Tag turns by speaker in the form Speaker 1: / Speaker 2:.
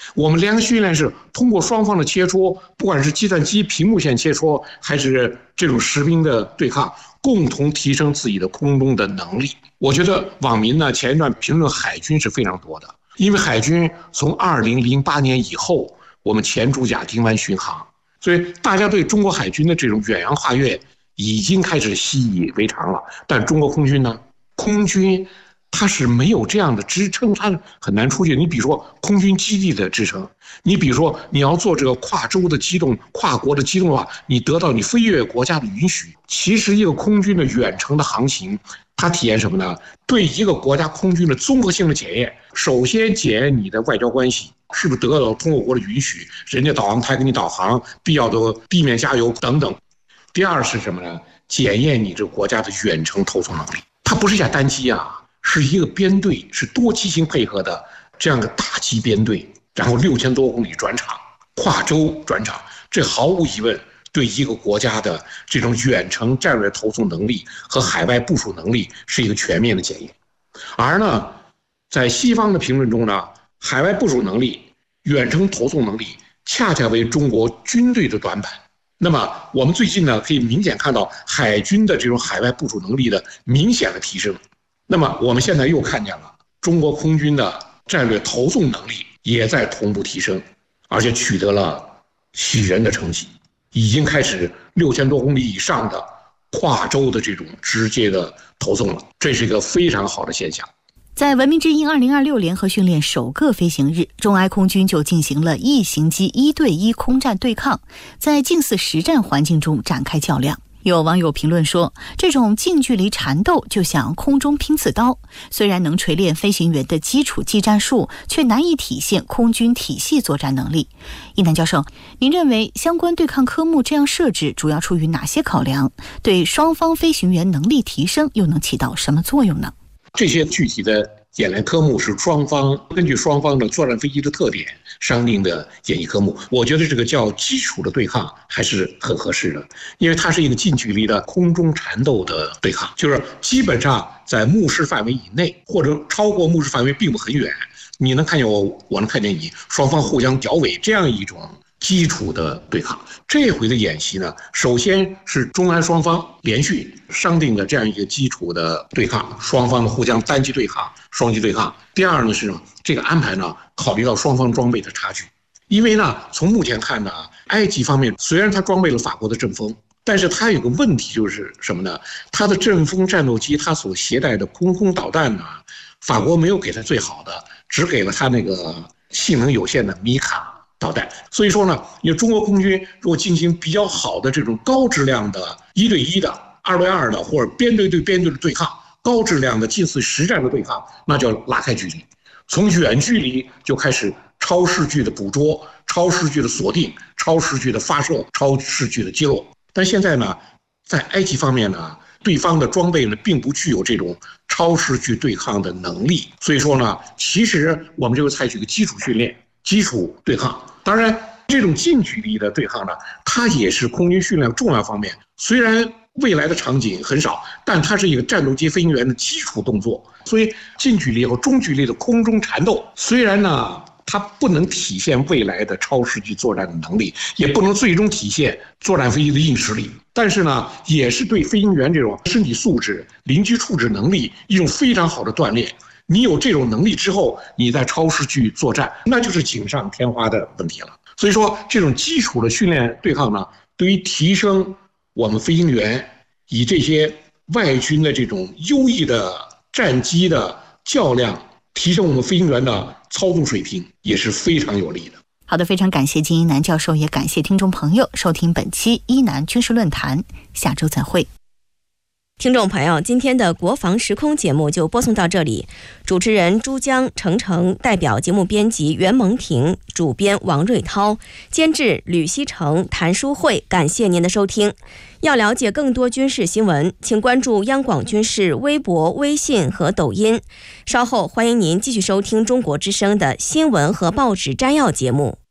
Speaker 1: 我们联合训练是通过双方的切磋，不管是计算机屏幕线切磋，还是这种实兵的对抗，共同提升自己的空中的能力。我觉得网民呢前一段评论海军是非常多的，因为海军从2008年以后，我们前主甲丁湾巡航，所以大家对中国海军的这种远洋跨越已经开始习以为常了。但中国空军呢，空军它是没有这样的支撑，它很难出去。你比如说空军基地的支撑，你比如说你要做这个跨州的机动、跨国的机动的话，你得到你飞越国家的允许。其实一个空军的远程的航行，它体现什么呢？对一个国家空军的综合性的检验。首先检验你的外交关系是不是得到通过国的允许，人家导航台给你导航，必要的地面加油等等。第二是什么呢？检验你这个国家的远程投送能力。它不是一架单机啊，是一个编队，是多机型配合的这样的大机编队，然后6000多公里转场，跨州转场，这毫无疑问对一个国家的这种远程战略投送能力和海外部署能力是一个全面的检验。而呢，在西方的评论中呢，海外部署能力、远程投送能力恰恰为中国军队的短板。那么我们最近呢，可以明显看到海军的这种海外部署能力的明显的提升。那么我们现在又看见了中国空军的战略投送能力也在同步提升，而且取得了喜人的成绩，已经开始6000多公里以上的跨州的这种直接的投送了，这是一个非常好的现象。
Speaker 2: 在文明之音2026联合训练首个飞行日，中埃空军就进行了异型机1对1空战对抗，在近似实战环境中展开较量。有网友评论说，这种近距离缠斗就像空中拼刺刀，虽然能锤炼飞行员的基础技战术，却难以体现空军体系作战能力。一南教授，您认为相关对抗科目这样设置主要出于哪些考量？对双方飞行员能力提升又能起到什么作用呢？
Speaker 1: 这些具体的演练科目是双方根据双方的作战飞机的特点商定的演习科目。我觉得这个叫基础的对抗还是很合适的，因为它是一个近距离的空中缠斗的对抗，就是基本上在目视范围以内，或者超过目视范围并不很远，你能看见我，我能看见你，双方互相绞尾，这样一种基础的对抗。这回的演习呢，首先是中埃双方连续商定的这样一个基础的对抗，双方的互相单机对抗、双机对抗。第二呢是这个安排呢，考虑到双方装备的差距，因为呢从目前看呢，埃及方面虽然它装备了法国的阵风，但是它有个问题就是什么呢？它的阵风战斗机它所携带的空空导弹呢，法国没有给它最好的，只给了它那个性能有限的米卡导弹。所以说呢，因为中国空军如果进行比较好的这种高质量的1对1的、2对2的或者编队对编队的对抗，高质量的近似实战的对抗，那就要拉开距离，从远距离就开始超视距的捕捉、超视距的锁定、超视距的发射、超视距的击落。但现在呢，在埃及方面呢，对方的装备呢并不具有这种超视距对抗的能力，所以说呢，其实我们就会采取一个基础训练、基础对抗。当然，这种近距离的对抗呢，它也是空军训练重要方面。虽然未来的场景很少，但它是一个战斗机飞行员的基础动作。所以近距离和中距离的空中缠斗，虽然呢它不能体现未来的超视距作战的能力，也不能最终体现作战飞机的硬实力，但是呢，也是对飞行员这种身体素质、临机处置能力一种非常好的锻炼。你有这种能力之后，你在超视距作战，那就是锦上添花的问题了。所以说，这种基础的训练对抗呢，对于提升我们飞行员以这些外军的这种优异的战机的较量，提升我们飞行员的操纵水平，也是非常有利的。
Speaker 2: 好的，非常感谢金一南教授，也感谢听众朋友收听本期一南军事论坛，下周再会。
Speaker 3: 听众朋友，今天的国防时空节目就播送到这里，主持人珠江、程程，代表节目编辑袁蒙婷，主编王瑞涛，监制吕希成、谭淑慧，感谢您的收听。要了解更多军事新闻，请关注央广军事微博、微信和抖音。稍后欢迎您继续收听中国之声的新闻和报纸摘要节目。